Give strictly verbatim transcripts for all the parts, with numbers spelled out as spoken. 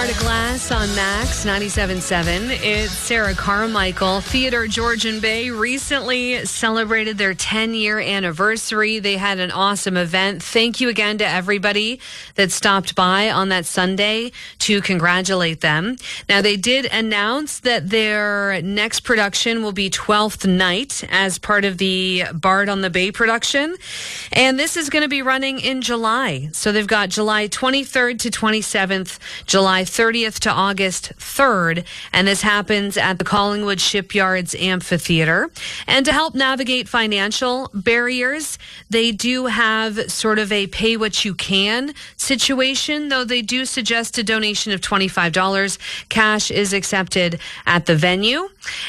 Heart of Glass on Max ninety-seven point seven. It's Sarah Carmichael. Theatre Georgian Bay recently celebrated their ten-year anniversary. They had an awesome event. Thank you again to everybody that stopped by on that Sunday to congratulate them. Now, they did announce that their next production will be Twelfth Night as part of the Bard on the Bay production. And this is going to be running in July. So they've got July twenty-third to twenty-seventh, July thirtieth to August third, and this happens at the Collingwood Shipyards Amphitheatre. And to help navigate financial barriers, they do have sort of a pay what you can situation, though they do suggest a donation of twenty-five dollars. Cash is accepted at the venue,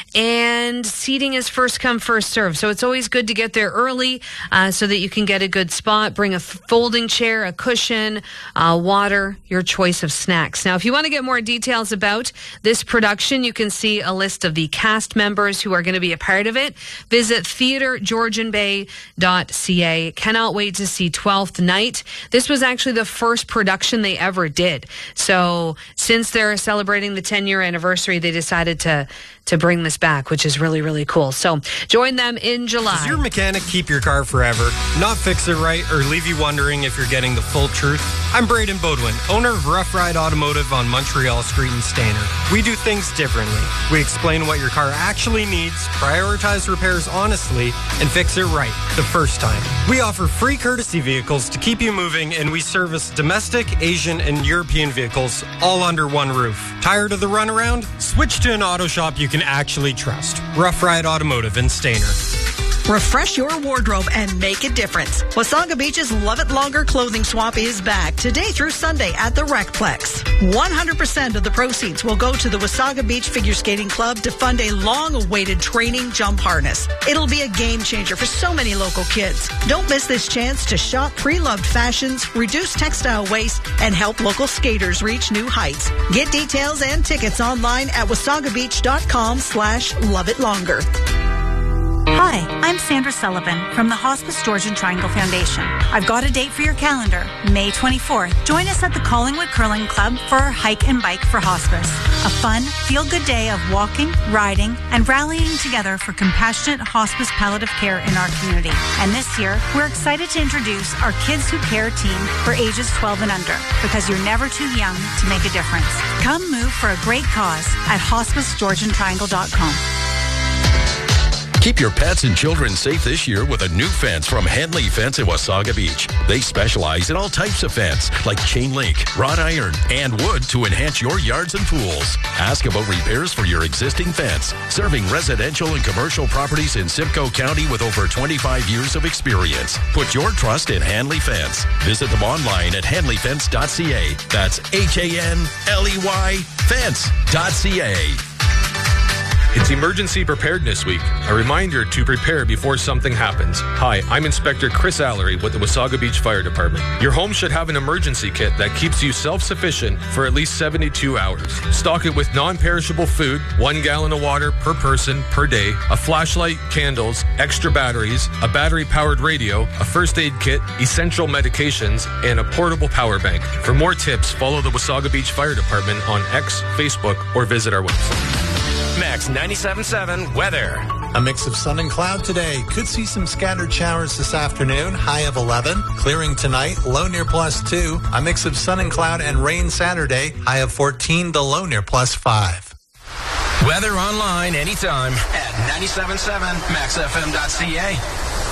and seating is first come, first serve. So it's always good to get there early uh, so that you can get a good spot. Bring a folding chair, a cushion, uh, water, your choice of snacks. Now, if you want to get more details about this production, you can see a list of the cast members who are going to be a part of it. Visit theatre georgian bay dot c a. Cannot wait to see Twelfth Night. This was actually the first production they ever did. So since they're celebrating the ten-year anniversary, they decided to to bring this back, which is really, really cool. So join them in July. Does your mechanic keep your car forever, not fix it right, or leave you wondering if you're getting the full truth? I'm Braden Bodwin, owner of Rough Ride Automotive on Montreal Street in Stayner. We do things differently. We explain what your car actually needs, prioritize repairs honestly, and fix it right the first time. We offer free courtesy vehicles to keep you moving, and we service domestic, Asian, and European vehicles all under one roof. Tired of the runaround? Switch to an auto shop you can actually trust. Rough Ride Automotive in Stayner. Refresh your wardrobe and make a difference. Wasaga Beach's Love It Longer clothing swap is back today through Sunday at the Recplex. one hundred percent of the proceeds will go to the Wasaga Beach Figure Skating Club to fund a long-awaited training jump harness. It'll be a game changer for so many local kids. Don't miss this chance to shop pre-loved fashions, reduce textile waste, and help local skaters reach new heights. Get details and tickets online at wasagabeach.com slash love it longer. Hi, I'm Sandra Sullivan from the Hospice Georgian Triangle Foundation. I've got a date for your calendar, May twenty-fourth. Join us at the Collingwood Curling Club for our Hike and Bike for Hospice. A fun, feel-good day of walking, riding, and rallying together for compassionate hospice palliative care in our community. And this year, we're excited to introduce our Kids Who Care team for ages twelve and under, because you're never too young to make a difference. Come move for a great cause at hospice georgian triangle dot com. Keep your pets and children safe this year with a new fence from Henley Fence in Wasaga Beach. They specialize in all types of fence, like chain link, wrought iron, and wood to enhance your yards and pools. Ask about repairs for your existing fence. Serving residential and commercial properties in Simcoe County with over twenty-five years of experience. Put your trust in Henley Fence. Visit them online at henley fence dot c a. That's H A N L E Y fence dot c a. It's Emergency Preparedness Week, a reminder to prepare before something happens. Hi, I'm Inspector Chris Allery with the Wasaga Beach Fire Department. Your home should have an emergency kit that keeps you self-sufficient for at least seventy-two hours. Stock it with non-perishable food, one gallon of water per person per day, a flashlight, candles, extra batteries, a battery-powered radio, a first aid kit, essential medications, and a portable power bank. For more tips, follow the Wasaga Beach Fire Department on X, Facebook, or visit our website. Max ninety-seven point seven weather. A mix of sun and cloud today. Could see some scattered showers this afternoon. High of eleven. Clearing tonight. Low near plus two. A mix of sun and cloud and rain Saturday. High of fourteen. The low near plus five. Weather online anytime at ninety-seven point seven max f m dot c a.